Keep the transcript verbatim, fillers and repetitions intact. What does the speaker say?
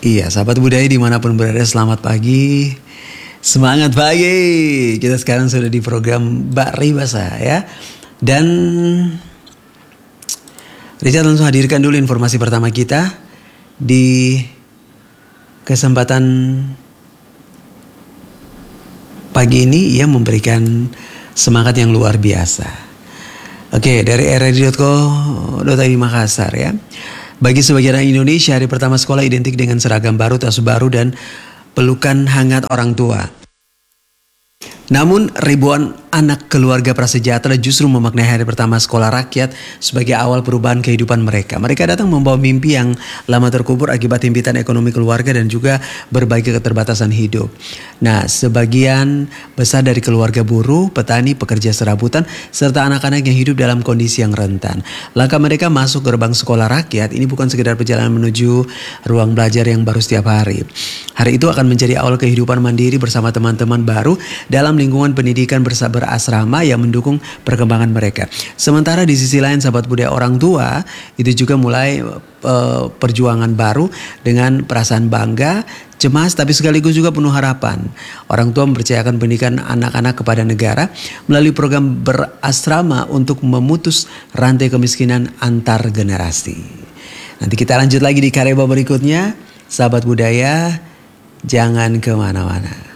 Iya, sahabat budaya dimanapun berada, selamat pagi. Semangat pagi. Kita sekarang sudah di program Bak Ribasa ya. Dan Richard langsung hadirkan dulu informasi pertama kita di kesempatan pagi ini. Ia memberikan semangat yang luar biasa. Oke, dari r r d dot co dot i d Makassar ya. Bagi sebagian orang Indonesia, hari pertama sekolah identik dengan seragam baru, tas baru, dan pelukan hangat orang tua. Namun ribuan anak keluarga prasejahtera justru memaknai hari pertama sekolah rakyat sebagai awal perubahan kehidupan mereka. Mereka datang membawa mimpi yang lama terkubur akibat himpitan ekonomi keluarga dan juga berbagai keterbatasan hidup. Nah, sebagian besar dari keluarga buruh, petani, pekerja serabutan, serta anak-anak yang hidup dalam kondisi yang rentan. Langkah mereka masuk gerbang sekolah rakyat ini bukan sekedar perjalanan menuju ruang belajar yang baru setiap hari. Hari itu akan menjadi awal kehidupan mandiri bersama teman-teman baru dalam lingkungan pendidikan berasrama yang mendukung perkembangan mereka. Sementara di sisi lain, sahabat budaya, orang tua itu juga mulai uh, perjuangan baru dengan perasaan bangga, cemas, tapi sekaligus juga penuh harapan. Orang tua mempercayakan pendidikan anak-anak kepada negara melalui program berasrama untuk memutus rantai kemiskinan antar generasi. Nanti kita lanjut lagi di karya berikutnya. Sahabat budaya, jangan kemana-mana.